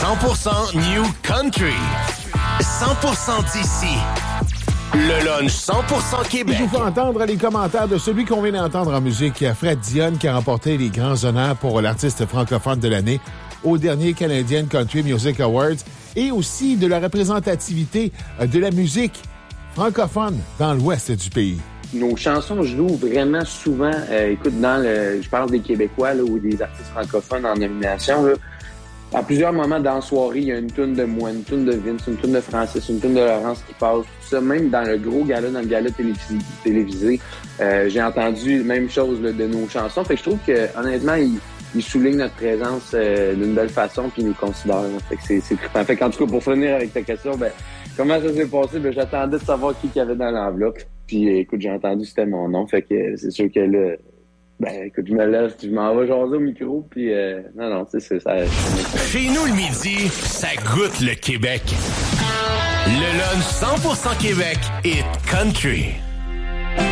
100% New Country. 100% d'ici. Le lunch 100% Québec. Je vous fais entendre les commentaires de celui qu'on vient d'entendre en musique, Fred Dionne, qui a remporté les grands honneurs pour l'artiste francophone de l'année au dernier Canadian Country Music Awards, et aussi de la représentativité de la musique francophone dans l'ouest du pays. Nos chansons jouent vraiment souvent, écoute, je parle des Québécois là, ou des artistes francophones en nomination, là. À plusieurs moments dans la soirée, il y a une toune de moi, une toune de Vince, une toune de Francis, une toune de Laurence qui passe. Tout ça, même dans le gros gala, dans le gala télévisé, j'ai entendu la même chose là, de nos chansons. Fait que je trouve que honnêtement, ils soulignent notre présence d'une belle façon puis ils nous considèrent. Là. Fait que c'est trippant. Fait qu'en tout cas, pour finir avec ta question, comment ça s'est passé? J'attendais de savoir qui qu'il y avait dans l'enveloppe. Puis écoute, j'ai entendu c'était mon nom. Fait que c'est sûr que là, écoute, je me lève, je m'en vais jaser au micro, puis non, c'est ça. Chez nous, le midi, ça goûte le Québec. Le lunch 100% Québec et country.